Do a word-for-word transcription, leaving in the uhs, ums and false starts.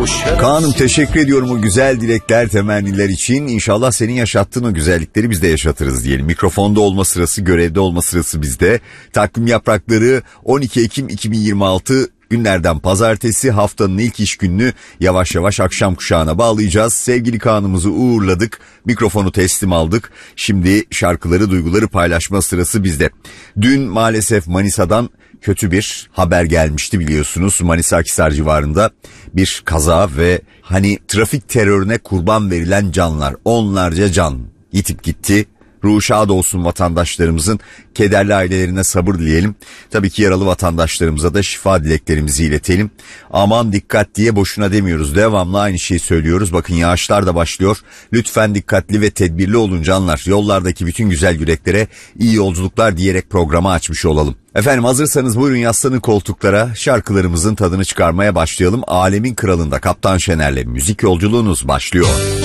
Kaan'ım teşekkür ediyorum o güzel dilekler, temenniler için. İnşallah senin yaşattığın o güzellikleri biz de yaşatırız diyelim. Mikrofonda olma sırası, görevde olma sırası bizde. Takvim yaprakları on iki Ekim iki bin yirmi altı günlerden pazartesi, haftanın ilk iş gününü yavaş yavaş akşam kuşağına bağlayacağız. Sevgili Kaan'ımızı uğurladık, mikrofonu teslim aldık. Şimdi şarkıları, duyguları paylaşma sırası bizde. Dün maalesef Manisa'dan kötü bir haber gelmişti biliyorsunuz. Manisa Akhisar civarında bir kaza ve hani trafik terörüne kurban verilen canlar, onlarca can yitip gitti. Ruhu şad olsun vatandaşlarımızın, kederli ailelerine sabır dileyelim. Tabii ki yaralı vatandaşlarımıza da şifa dileklerimizi iletelim. Aman dikkat diye boşuna demiyoruz. Devamlı aynı şeyi söylüyoruz. Bakın yağışlar da başlıyor. Lütfen dikkatli ve tedbirli olun canlar. Yollardaki bütün güzel yüreklere iyi yolculuklar diyerek programı açmış olalım. Efendim hazırsanız buyurun yaslanın koltuklara, şarkılarımızın tadını çıkarmaya başlayalım. Alemin Kralı'nda Kaptan Şener'le müzik yolculuğunuz başlıyor.